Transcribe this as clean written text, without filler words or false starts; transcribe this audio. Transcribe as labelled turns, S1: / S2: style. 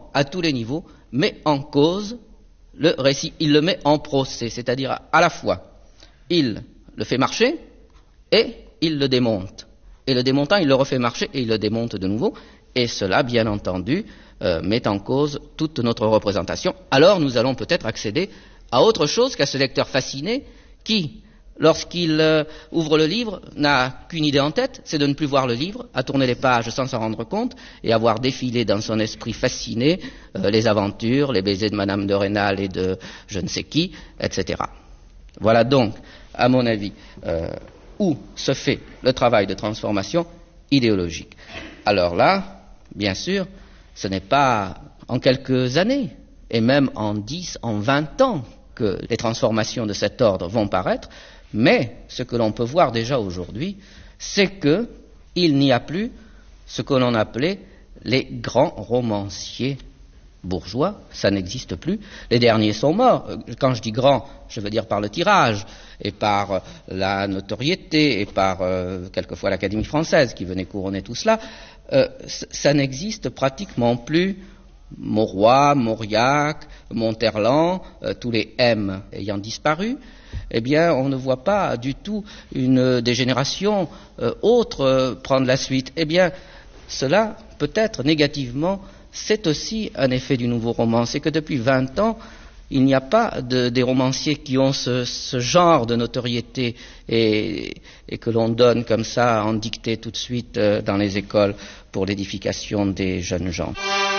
S1: à tous les niveaux, met en cause le récit. Il le met en procès, c'est-à-dire à la fois, il le fait marcher et il le démonte. Et le démontant, il le refait marcher et il le démonte de nouveau. Et cela, bien entendu, met en cause toute notre représentation. Alors nous allons peut-être accéder à autre chose qu'à ce lecteur fasciné qui, lorsqu'il ouvre le livre, n'a qu'une idée en tête, c'est de ne plus voir le livre, à tourner les pages sans s'en rendre compte, et avoir défilé dans son esprit fasciné les aventures, les baisers de Madame de Rênal et de je ne sais qui, etc. Voilà donc, à mon avis, où se fait le travail de transformation idéologique. Alors là, bien sûr, ce n'est pas en quelques années, et même en 10, en 20 ans, que les transformations de cet ordre vont paraître, mais ce que l'on peut voir déjà aujourd'hui, c'est qu'il n'y a plus ce que l'on appelait les grands romanciers bourgeois, ça n'existe plus. Les derniers sont morts. Quand je dis grand, je veux dire par le tirage, et par la notoriété, et par quelquefois l'Académie française qui venait couronner tout cela. Ça n'existe pratiquement plus. Mauroy, Mauriac, Monterland, tous les M ayant disparu, eh bien, on ne voit pas du tout une dégénération autre prendre la suite. Eh bien, cela, peut-être négativement, c'est aussi un effet du nouveau roman. C'est que depuis 20 ans, il n'y a pas des romanciers qui ont ce genre de notoriété et que l'on donne comme ça en dictée tout de suite dans les écoles pour l'édification des jeunes gens.